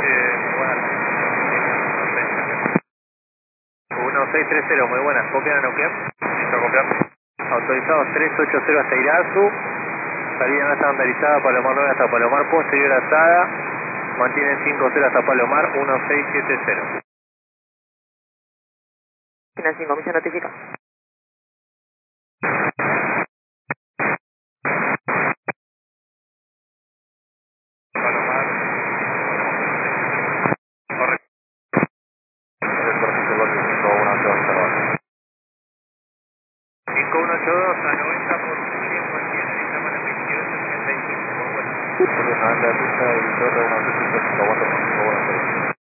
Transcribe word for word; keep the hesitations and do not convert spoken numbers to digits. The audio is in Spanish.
Eh, buenas. uno seis tres cero, muy buenas. ¿Copian a Neuquén? Listo, copiar. Autorizados tres ocho cero hasta Irazu. Salida no estandarizada Palomar nueve hasta Palomar, posterior alzada. Mantienen cinco cero hasta Palomar, uno seis siete cero. Final cinco, misión notifica.